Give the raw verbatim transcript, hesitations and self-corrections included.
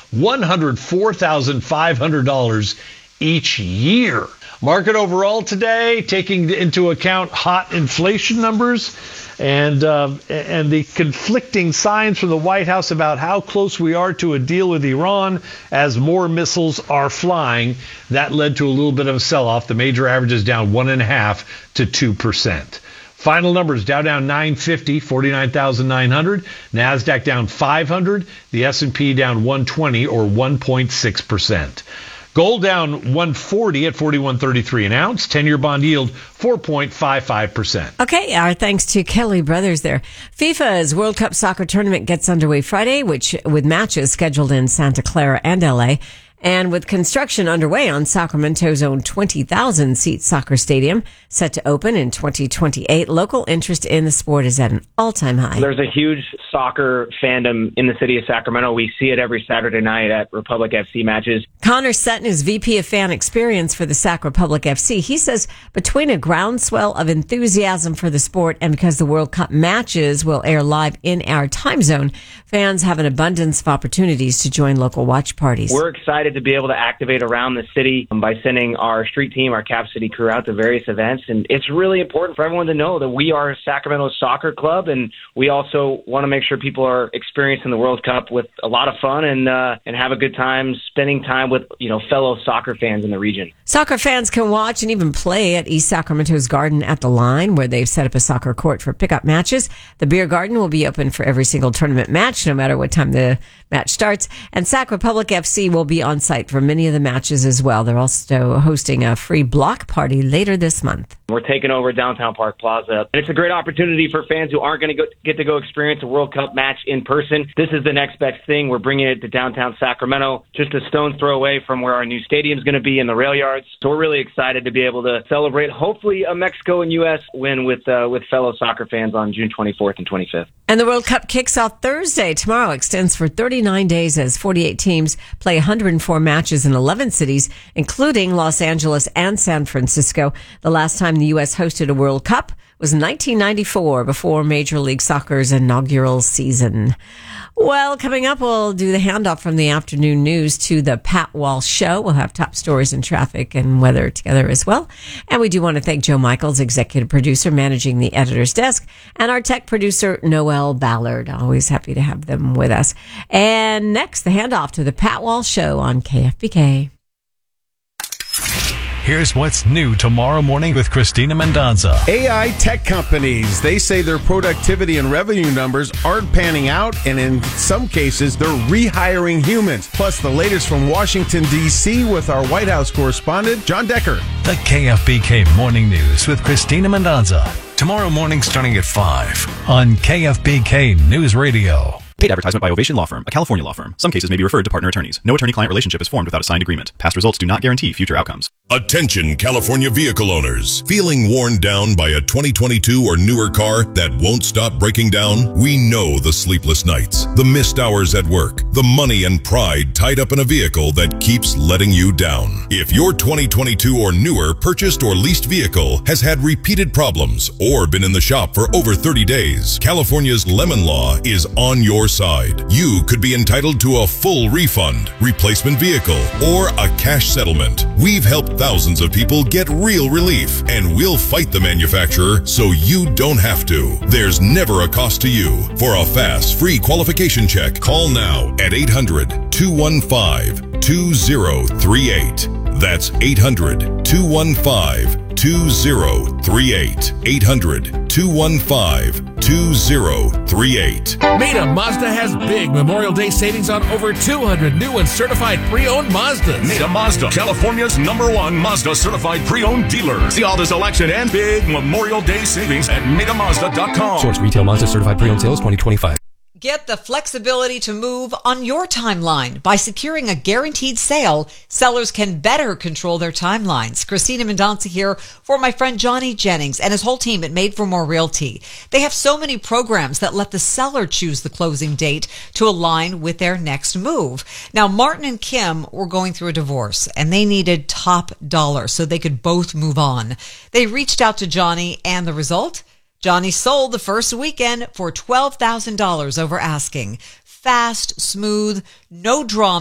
one hundred four thousand five hundred dollars each year. Market overall today, taking into account hot inflation numbers and uh, and the conflicting signs from the White House about how close we are to a deal with Iran as more missiles are flying. That led to a little bit of a sell-off. The major average is down one and a half to two percent. Final numbers: Dow down nine fifty, forty-nine thousand nine hundred. NASDAQ down five hundred. The S and P down one twenty, or one point six percent. Gold down one forty at forty-one thirty-three an ounce. ten-year bond yield four point five five percent. Okay, our thanks to Kelly Brothers there. FIFA's World Cup soccer tournament gets underway Friday, which with matches scheduled in Santa Clara and L A. And with construction underway on Sacramento's own twenty thousand seat soccer stadium set to open in twenty twenty-eight, local interest in the sport is at an all-time high. There's a huge soccer fandom in the city of Sacramento. We see it every Saturday night at Republic F C matches. Connor Sutton is V P of Fan Experience for the Sac Republic F C. He says between a groundswell of enthusiasm for the sport and because the World Cup matches will air live in our time zone, fans have an abundance of opportunities to join local watch parties. We're excited to be able to activate around the city by sending our street team, our Cap City crew out to various events. And it's really important for everyone to know that we are a Sacramento soccer club, and we also want to make sure people are experiencing the World Cup with a lot of fun and uh, and have a good time spending time with, you know, fellow soccer fans in the region. Soccer fans can watch and even play at East Sacramento's Garden at the Line, where they've set up a soccer court for pickup matches. The beer garden will be open for every single tournament match, no matter what time the match starts. And Sac Republic F C will be on site for many of the matches as well. They're also hosting a free block party later this month. We're taking over Downtown Park Plaza, and it's a great opportunity for fans who aren't going to get to go experience a World Cup match in person. This is the next best thing. We're bringing it to downtown Sacramento, just a stone's throw away from where our new stadium is going to be in the rail yards. So we're really excited to be able to celebrate, hopefully, a Mexico and U S win with uh, with fellow soccer fans on June twenty-fourth and twenty-fifth. And the World Cup kicks off Thursday. Tomorrow extends for thirty-nine days as forty-eight teams play one hundred four matches in eleven cities, including Los Angeles and San Francisco. The last time the U S hosted a World Cup was nineteen ninety-four, before Major League Soccer's inaugural season. Well, coming up, we'll do the handoff from the afternoon news to the Pat Walsh Show. We'll have top stories and traffic and weather together as well. And we do want to thank Joe Michaels, executive producer, managing the editor's desk, and our tech producer, Noel Ballard. Always happy to have them with us. And next, the handoff to the Pat Walsh Show on K F B K. Here's what's new tomorrow morning with Christina Mendonza. A I tech companies, they say their productivity and revenue numbers aren't panning out, and in some cases, they're rehiring humans. Plus, the latest from Washington, D C with our White House correspondent, John Decker. The K F B K Morning News with Christina Mendonza. Tomorrow morning starting at five on K F B K News Radio. Paid advertisement by Ovation Law Firm, a California law firm. Some cases may be referred to partner attorneys. No attorney-client relationship is formed without a signed agreement. Past results do not guarantee future outcomes. Attention, California vehicle owners. Feeling worn down by a twenty twenty-two or newer car that won't stop breaking down? We know the sleepless nights, the missed hours at work, the money and pride tied up in a vehicle that keeps letting you down. If your twenty twenty-two or newer purchased or leased vehicle has had repeated problems or been in the shop for over thirty days, California's Lemon Law is on your side. You could be entitled to a full refund, replacement vehicle, or a cash settlement. We've helped thousands of people get real relief, and we'll fight the manufacturer so you don't have to. There's never a cost to you. For a fast, free qualification check, call now at eight hundred, two one five, two zero three eight. That's eight hundred, two one five, two zero three eight. eight hundred, two one five, two zero three eight. Meda Mazda has big Memorial Day savings on over two hundred new and certified pre-owned Mazdas. Meda Mazda, California's number one Mazda certified pre-owned dealer. See all the selection and big Memorial Day savings at Meda Mazda dot com. Source retail Mazda certified pre-owned sales twenty twenty-five. Get the flexibility to move on your timeline. By securing a guaranteed sale, sellers can better control their timelines. Christina Mendonça here for my friend Johnny Jennings and his whole team at Made for More Realty. They have so many programs that let the seller choose the closing date to align with their next move. Now, Martin and Kim were going through a divorce, and they needed top dollar so they could both move on. They reached out to Johnny, and the result? Johnny sold the first weekend for twelve thousand dollars over asking. Fast, smooth, no drama.